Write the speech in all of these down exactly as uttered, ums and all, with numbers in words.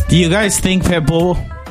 Do you guys think Pitbull...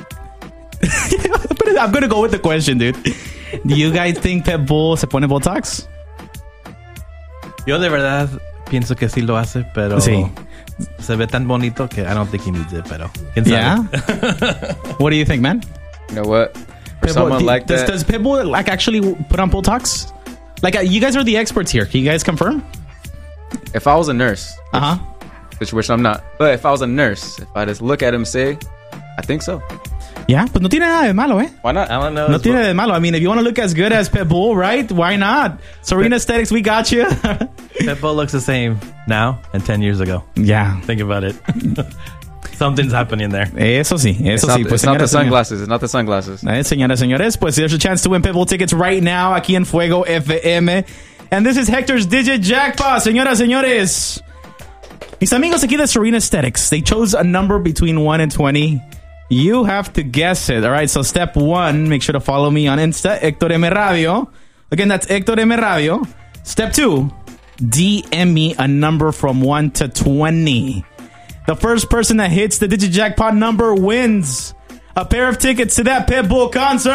I'm going to go with the question, dude. Do you guys think Pitbull se pone Botox? Yo de verdad pienso que sí lo hace, pero sí. Se ve tan bonito que I don't think he needs it, pero ¿quién sabe? Yeah? What do you think, man? You know what? For Pitbull, someone do, like does, that... Does Pitbull like actually put on Botox? Like, uh, you guys are the experts here. Can you guys confirm? If I was a nurse... Uh-huh. Which, which I'm not. But if I was a nurse, if I just look at him and say, I think so. Yeah, pues no tiene nada de malo, eh? Why not? I don't know. No tiene nada de malo. I mean, if you want to look as good as Pitbull, right? Why not? Serena Aesthetics, we got you. Pitbull looks the same now and ten years ago. Yeah. Think about it. Something's happening there. Eso sí, eso it's sí. Not, Pues, it's not the señora, sunglasses. It's not the sunglasses. Eh, señoras, señores, pues there's a chance to win Pitbull tickets right now aquí en Fuego F M. And this is Hector's Digit Jackpot. Señoras, señores. Mis amigos aquí de Serena Aesthetics, they chose a number between one and twenty. You have to guess it. All right, so step one, make sure to follow me on Insta, Hector M. Radio. Again, that's Hector M. Radio. Step two, D M me a number from one to twenty. The first person that hits the Digit Jackpot number wins a pair of tickets to that Pitbull concert.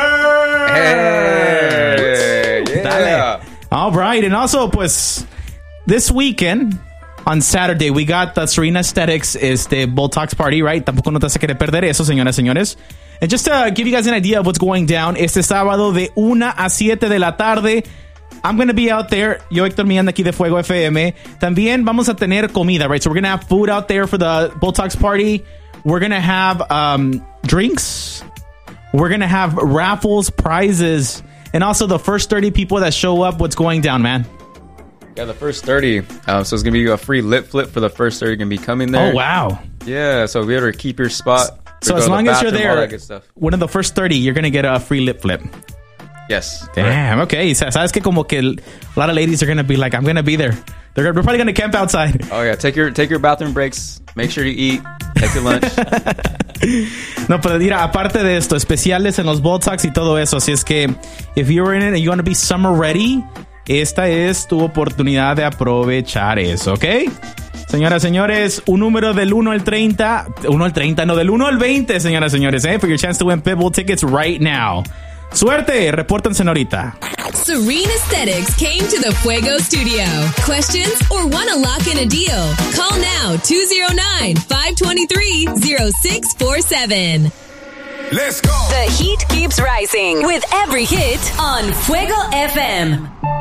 Hey, yeah. Dale. All right, and also, pues, this weekend... On Saturday, we got the Serena Aesthetics este Botox party, right? Tampoco no te vas a querer perder eso, señoras, señores. And just to give you guys an idea of what's going down, este sábado de una a siete de la tarde, I'm going to be out there. Yo, Héctor Millán, aquí de Fuego F M. También vamos a tener comida, right? So we're going to have food out there for the Botox party. We're going to have um, drinks. We're going to have raffles, prizes, and also the first thirty people that show up, what's going down, man? Yeah, the first thirty. Um, so it's going to be a free lip flip for the first thirty going to be coming there. Oh, wow. Yeah, so be able to keep your spot. So as long as you're there, all that good stuff. One of the first thirty, you're going to get a free lip flip. Yes. Damn, right. Okay. Sabes que como que a lot of ladies are going to be like, I'm going to be there. They're, they're probably going to camp outside. Oh, yeah. Take your take your bathroom breaks. Make sure you eat. Take your lunch. No, pero mira, aparte de esto, especiales en los Botox y todo eso. Así es que, if you're in it and you want to be summer ready, esta es tu oportunidad de aprovechar eso, ¿ok? Señoras, señores, un número del uno al treinta. uno al treinta, no, del uno al veinte, señoras, señores, ¿eh? For your chance to win Pitbull tickets right now. Suerte, repórtense ahorita. Serena Aesthetics came to the Fuego studio. Questions or want to lock in a deal? Call now two oh nine, five two three, oh six four seven. Let's go. The heat keeps rising with every hit on Fuego F M.